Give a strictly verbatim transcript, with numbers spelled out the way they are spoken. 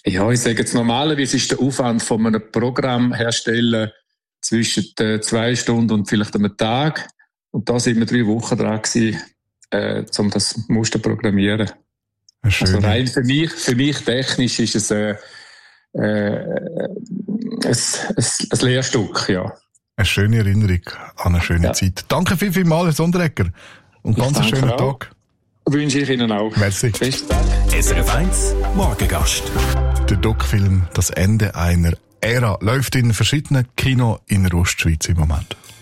Ja, ich sage jetzt normalerweise ist der Aufwand von einem Programm herstellen zwischen zwei Stunden und vielleicht einem Tag. Und da sind wir drei Wochen dran gewesen, äh, um das Muster zu programmieren. Also rein für mich, für mich technisch ist es äh, äh, ein, ein, ein Lehrstück, ja. Eine schöne Erinnerung an eine schöne ja. Zeit. Danke viel, viel mal, Herr Sonderegger. Und ganz einen schönen auch. Tag. Wünsche ich Ihnen auch. Merci. Besten Dank. S R F eins Morgengast. Der Doc-Film «Das Ende einer Ära» läuft in verschiedenen Kinos in der Ostschweiz im Moment.